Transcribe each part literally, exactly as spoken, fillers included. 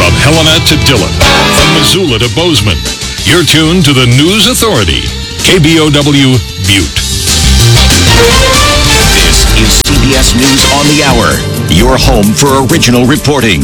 From Helena to Dillon, from Missoula to Bozeman, you're tuned to the News Authority, K B O W Butte. This is C B S News on the Hour, your home for original reporting.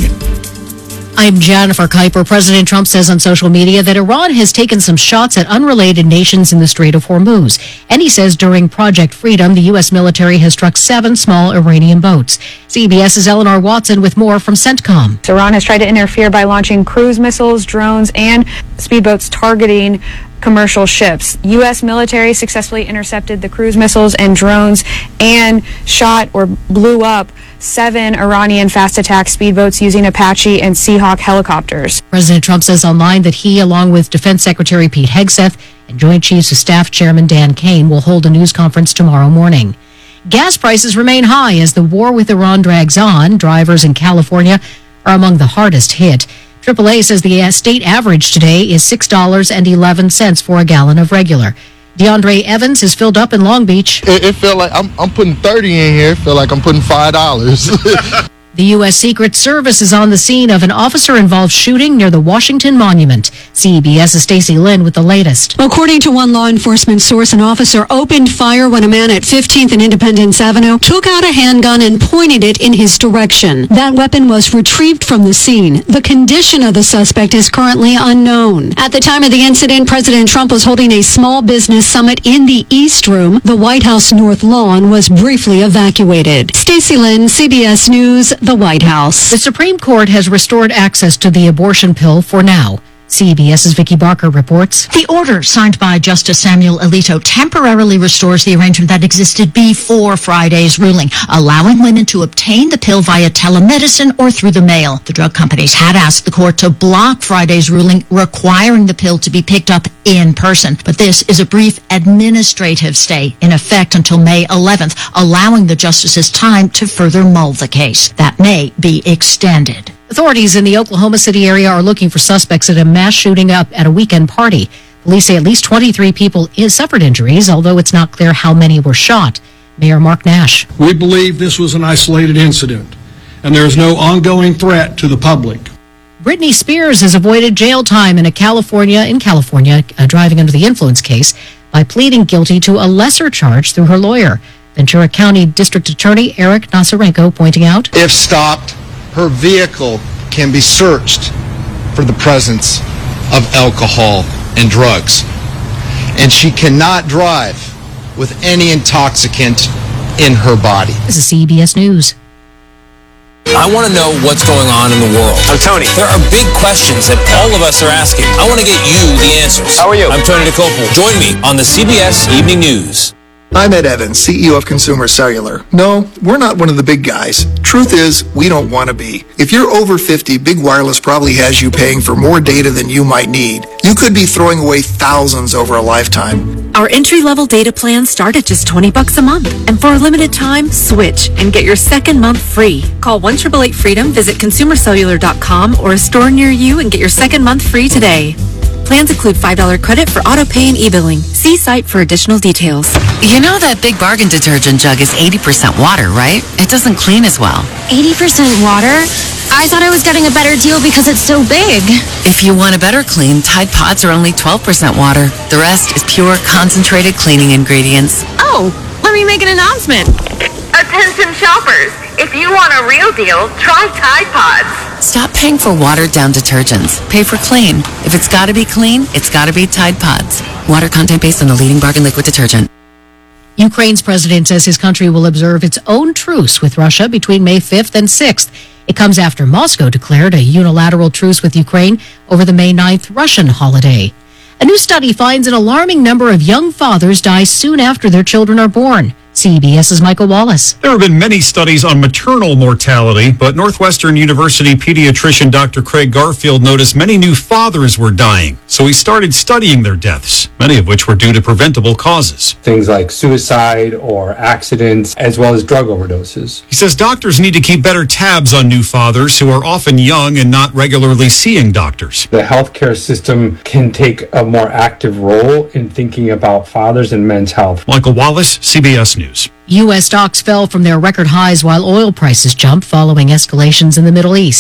I'm Jennifer Kuiper. President Trump says on social media that Iran has taken some shots at unrelated nations in the Strait of Hormuz. And he says during Project Freedom, the U S military has struck seven small Iranian boats. CBS's Eleanor Watson with more from CENTCOM. Iran has tried to interfere by launching cruise missiles, drones, and speedboats targeting commercial ships. U S military successfully intercepted the cruise missiles and drones and shot or blew up seven Iranian fast attack speedboats using Apache and Seahawk helicopters. President Trump says online that he, along with Defense Secretary Pete Hegseth and Joint Chiefs of Staff Chairman Dan Kane, will hold a news conference tomorrow morning. Gas prices remain high as the war with Iran drags on. Drivers in California are among the hardest hit. triple A says the state average today is six dollars and eleven cents for a gallon of regular. DeAndre Evans is filled up in Long Beach. It, it felt like I'm, I'm putting thirty in here. It felt like I'm putting five dollars. The U S. Secret Service is on the scene of an officer-involved shooting near the Washington Monument. CBS's Stacey Lynn with the latest. According to one law enforcement source, an officer opened fire when a man at fifteenth and Independence Avenue took out a handgun and pointed it in his direction. That weapon was retrieved from the scene. The condition of the suspect is currently unknown. At the time of the incident, President Trump was holding a small business summit in the East Room. The White House North Lawn was briefly evacuated. Stacey Lynn, C B S News, the White House. The Supreme Court has restored access to the abortion pill for now. CBS's Vicki Barker reports. The order signed by Justice Samuel Alito temporarily restores the arrangement that existed before Friday's ruling, allowing women to obtain the pill via telemedicine or through the mail. The drug companies had asked the court to block Friday's ruling requiring the pill to be picked up in person. But this is a brief administrative stay in effect until May eleventh, allowing the justices time to further mull the case. That may be extended. Authorities in the Oklahoma City area are looking for suspects at a mass shooting up at a weekend party. Police say at least twenty-three people suffered injuries, although it's not clear how many were shot. Mayor Mark Nash. We believe this was an isolated incident, and there is no ongoing threat to the public. Britney Spears has avoided jail time in a California in California uh, driving under the influence case by pleading guilty to a lesser charge through her lawyer. Ventura County District Attorney Eric Nasarenko pointing out, if stopped, her vehicle can be searched for the presence of alcohol and drugs. And she cannot drive with any intoxicant in her body. This is C B S News. I want to know what's going on in the world. I'm Tony. There are big questions that all of us are asking. I want to get you the answers. How are you? I'm Tony DeCopel. Join me on the C B S Evening News. I'm Ed Evans, C E O of Consumer Cellular. No, we're not one of the big guys. Truth is, we don't want to be. If you're over fifty, Big Wireless probably has you paying for more data than you might need. You could be throwing away thousands over a lifetime. Our entry-level data plans start at just twenty bucks a month. And for a limited time, switch and get your second month free. Call one eight eight eight freedom, visit consumer cellular dot com or a store near you and get your second month free today. Plans include five dollars credit for auto pay and e-billing. See site for additional details. You know that Big Bargain detergent jug is eighty percent water, right? It doesn't clean as well. eighty percent water? I thought I was getting a better deal because it's so big. If you want a better clean, Tide Pods are only twelve percent water. The rest is pure, concentrated cleaning ingredients. Oh, let me make an announcement. Attention shoppers, if you want a real deal, try Tide Pods. Stop paying for watered-down detergents. Pay for clean. If it's got to be clean, it's got to be Tide Pods. Water content based on the leading bargain liquid detergent. Ukraine's president says his country will observe its own truce with Russia between May fifth and sixth. It comes after Moscow declared a unilateral truce with Ukraine over the May ninth Russian holiday. A new study finds an alarming number of young fathers die soon after their children are born. CBS's Michael Wallace. There have been many studies on maternal mortality, but Northwestern University pediatrician Doctor Craig Garfield noticed many new fathers were dying, so he started studying their deaths, many of which were due to preventable causes. Things like suicide or accidents, as well as drug overdoses. He says doctors need to keep better tabs on new fathers who are often young and not regularly seeing doctors. The healthcare system can take a more active role in thinking about fathers and men's health. Michael Wallace, C B S News. U S stocks fell from their record highs while oil prices jumped following escalations in the Middle East.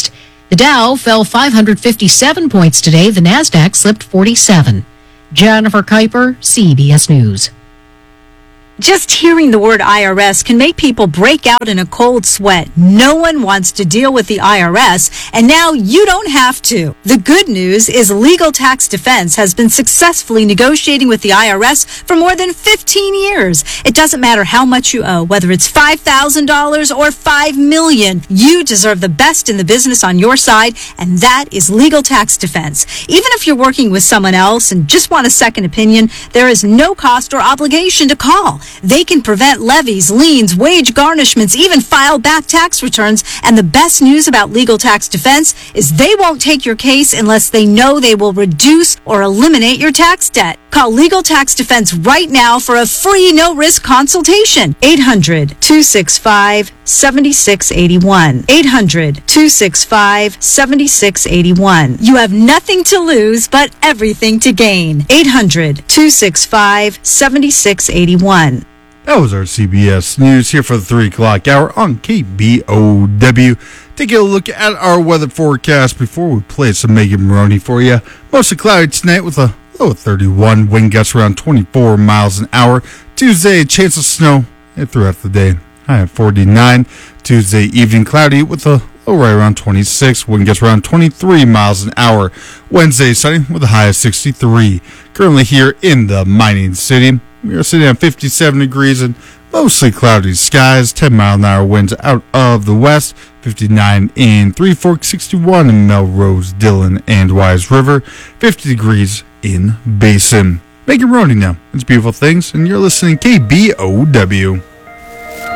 The Dow fell five hundred fifty-seven points today. The Nasdaq slipped forty-seven. Jennifer Kuiper, C B S News. Just hearing the word I R S can make people break out in a cold sweat. No one wants to deal with the I R S, and now you don't have to. The good news is Legal Tax Defense has been successfully negotiating with the I R S for more than fifteen years. It doesn't matter how much you owe, whether it's five thousand dollars or five million dollars. You deserve the best in the business on your side, and that is Legal Tax Defense. Even if you're working with someone else and just want a second opinion, there is no cost or obligation to call. They can prevent levies, liens, wage garnishments, even file back tax returns. And the best news about Legal Tax Defense is they won't take your case unless they know they will reduce or eliminate your tax debt. Call Legal Tax Defense right now for a free no-risk consultation. eight hundred, two six five, seven six eight one. eight hundred, two six five, seven six eight one. You have nothing to lose but everything to gain. eight hundred, two six five, seven six eight one. That was our C B S News here for the three o'clock hour on K B O W. Taking a look at our weather forecast before we play some Megan Maroney for you. Mostly cloudy tonight with a low of thirty-one, wind gusts around twenty-four miles an hour. Tuesday, a chance of snow throughout the day, high at forty-nine. Tuesday evening, cloudy with a low right around twenty-six, wind gusts around twenty-three miles an hour. Wednesday, sunny with a high of sixty-three. Currently here in the mining city, we are sitting at fifty-seven degrees and mostly cloudy skies. ten mile an hour winds out of the west. fifty-nine in Three Forks, sixty-one in Melrose, Dillon, and Wise River. fifty degrees in Basin. Megan Maroney now. It's Beautiful Things, and you're listening to K B O W.